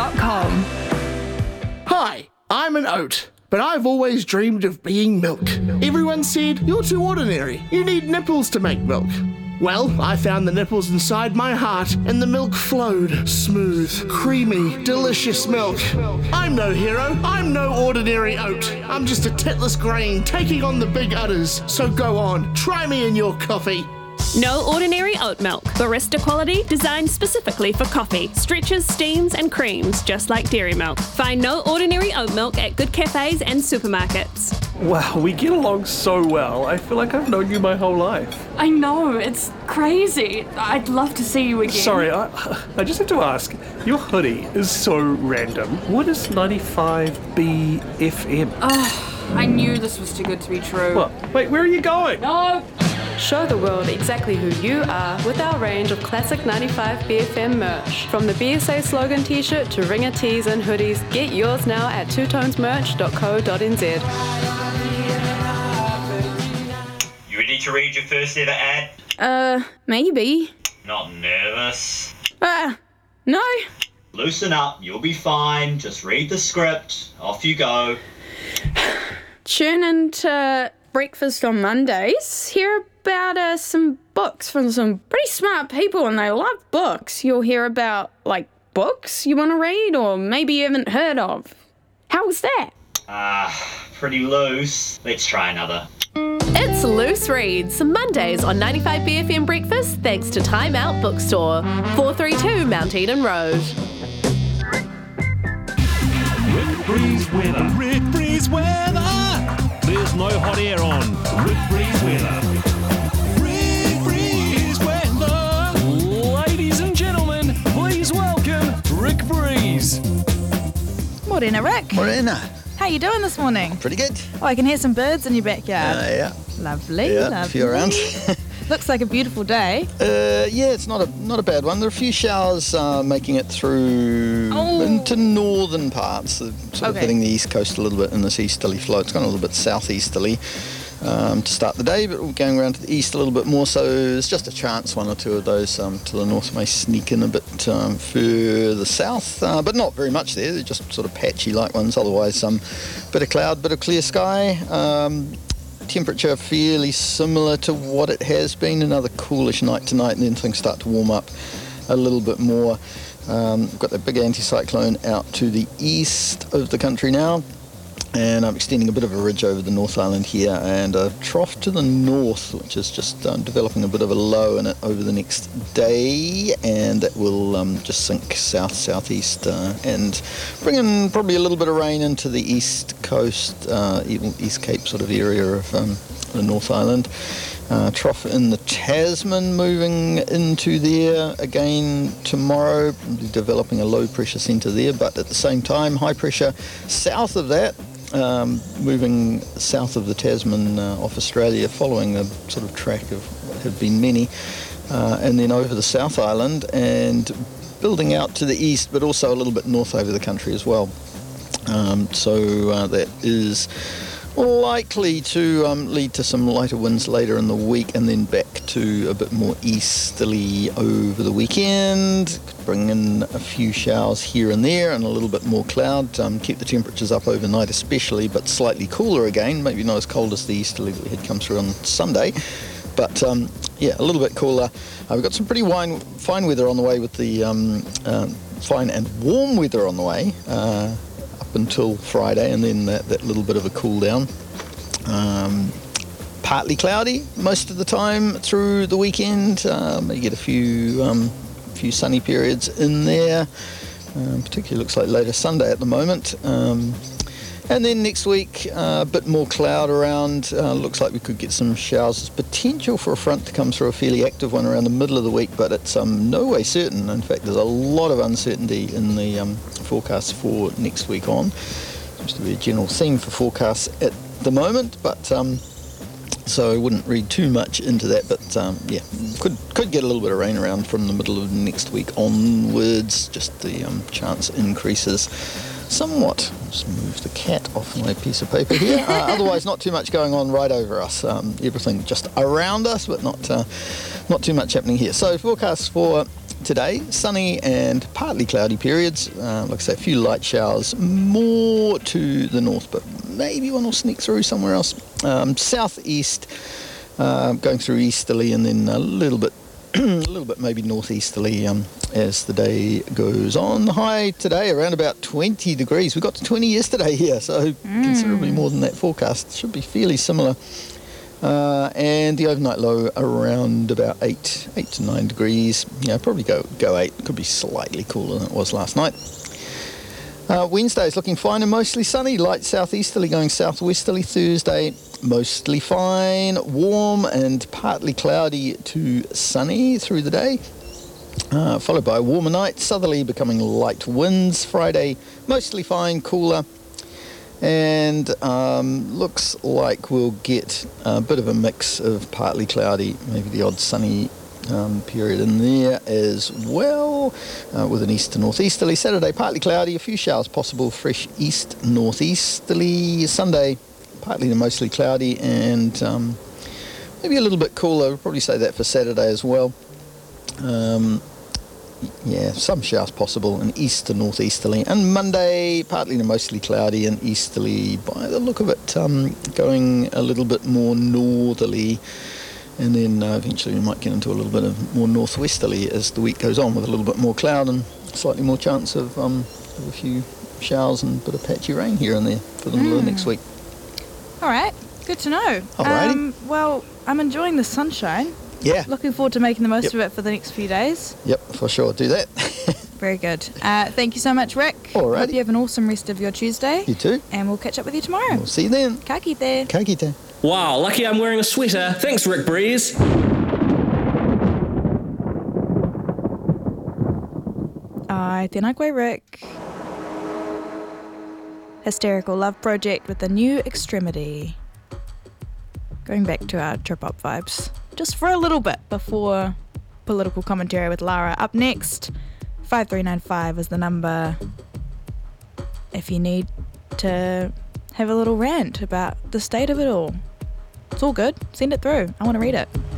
RickBreeze.com. Hi, I'm an oat, but I've always dreamed of being milk. Everyone said, you're too ordinary. You need nipples to make milk. Well, I found the nipples inside my heart, and the milk flowed. Smooth, creamy, delicious milk. I'm no hero. I'm no ordinary oat. I'm just a titless grain taking on the big udders. So go on, try me in your coffee. No ordinary oat milk. Barista quality, designed specifically for coffee. Stretches, steams, and creams, just like dairy milk. Find No Ordinary Oat Milk at good cafes and supermarkets. Wow, we get along so well. I feel like I've known you my whole life. I know, it's crazy. I'd love to see you again. Sorry, I just have to ask. Your hoodie is so random. What is 95BFM? I knew this was too good to be true. What? Wait, where are you going? No! Show the world exactly who you are with our range of classic 95BFM merch. From the BSA slogan t-shirt to ringer tees and hoodies, get yours now at twotonesmerch.co.nz. You ready to read your first ever ad? Maybe. Not nervous? No. Loosen up, you'll be fine. Just read the script. Off you go. Tune into Breakfast on Mondays. Hear about some books from some pretty smart people, and they love books. You'll hear about, books you want to read or maybe you haven't heard of. How's that? Pretty loose. Let's try another. It's Loose Reads, Mondays on 95BFM Breakfast, thanks to Time Out Bookstore, 432 Mount Eden Road. Rick Breeze weather. Rick Breeze weather. There's no hot air on. Rick Breeze weather. Rick Breeze weather. Ladies and gentlemen, please welcome Rick Breeze. Morena, Rick. Morena. How you doing this morning? Pretty good. Oh, I can hear some birds in your backyard. Yeah. Lovely, Yeah, lovely. a few around. Looks like a beautiful day. Yeah, it's not a bad one. There are a few showers making it through into northern parts, sort of hitting the east coast a little bit in this easterly flow. It's gone a little bit southeasterly to start the day, but we're going around to the east a little bit more, so there's just a chance one or two of those to the north may sneak in a bit further south, but not very much there. They're just sort of patchy light ones. Otherwise, bit of cloud, bit of clear sky. Temperature fairly similar to what it has been. Another coolish night tonight, and then things start to warm up a little bit more. We've got that big anticyclone out to the east of the country now, and I'm extending a bit of a ridge over the North Island here, and a trough to the north, which is just developing a bit of a low in it over the next day, and that will just sink southeast and bring in probably a little bit of rain into the east coast, even East Cape sort of area of the North Island. Trough in the Tasman moving into there again tomorrow, developing a low pressure centre there, but at the same time high pressure south of that, moving south of the Tasman off Australia, following a sort of track of what have been many, and then over the South Island and building out to the east, but also a little bit north over the country as well. So that is likely to lead to some lighter winds later in the week, and then back to a bit more easterly over the weekend. Could bring in a few showers here and there and a little bit more cloud. Keep the temperatures up overnight especially, but slightly cooler again. Maybe not as cold as the easterly that we had come through on Sunday, but yeah, a little bit cooler. We've got some pretty fine weather on the way with the fine and warm weather on the way up until Friday, and then that little bit of a cool down. Partly cloudy most of the time through the weekend. May get a few sunny periods in there. Particularly looks like later Sunday at the moment. And then next week, a bit more cloud around. Looks like we could get some showers. There's potential for a front to come through, a fairly active one around the middle of the week, but it's no way certain. In fact, there's a lot of uncertainty in the forecast for next week on. Seems to be a general theme for forecasts at the moment, but so I wouldn't read too much into that. But yeah, could get a little bit of rain around from the middle of next week onwards. Just the chance increases somewhat. Just move the cat off my piece of paper here. Otherwise, not too much going on right over us. Everything just around us, but not too much happening here. So forecast for today, sunny and partly cloudy periods. Like I say, a few light showers, more to the north, but maybe one will sneak through somewhere else. Southeast, going through easterly, and then a little bit maybe northeasterly as the day goes on. The high today around about 20 degrees. We got to 20 yesterday here, so considerably more than that forecast. Should be fairly similar. And the overnight low around about 8 to 9 degrees. Probably go 8. Could be slightly cooler than it was last night. Wednesday is looking fine and mostly sunny. Light southeasterly going southwesterly. Thursday, mostly fine, warm and partly cloudy to sunny through the day. Followed by a warmer night, southerly becoming light winds. Friday, mostly fine, cooler. And looks like we'll get a bit of a mix of partly cloudy, maybe the odd sunny period in there as well, with an east to northeasterly. Saturday, partly cloudy, a few showers possible, fresh east northeasterly. Sunday, partly to mostly cloudy, and maybe a little bit cooler. We'll probably say that for Saturday as well. Some showers possible, and east to northeasterly. And Monday, partly to mostly cloudy and easterly, by the look of it, going a little bit more northerly. And then eventually we might get into a little bit of more northwesterly as the week goes on, with a little bit more cloud and slightly more chance of a few showers and a bit of patchy rain here and there for the middle of next week. All right, good to know. Alrighty. Well, I'm enjoying the sunshine. Yeah. Looking forward to making the most of it for the next few days. Yep, for sure. Do that. Very good. Thank you so much, Rick. Alrighty. Hope you have an awesome rest of your Tuesday. You too. And we'll catch up with you tomorrow. We'll see you then. Ka kite. Ka kite. Wow, lucky I'm wearing a sweater. Thanks, Rick Breeze. Ai, tēnā koe, Rick. Hysterical Love Project with a new extremity. Going back to our trip-up vibes. Just for a little bit before political commentary with Lara. Up next, 5395 is the number if you need to have a little rant about the state of it all. It's all good. Send it through. I want to read it.